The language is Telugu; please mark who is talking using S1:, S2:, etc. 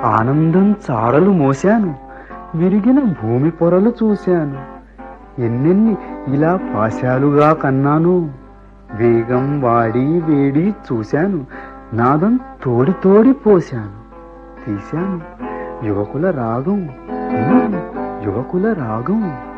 S1: ఆనందం చారలు మోశాను, విరిగిన భూమి పొరలు చూశాను. ఎన్నెన్ని ఇలా పాశాలుగా కన్నాను. వేగం వాడి వేడి చూశాను, నాదం తోడి తోడి పోశాను. తీశాను యువకుల రాగం, యువకుల రాగం.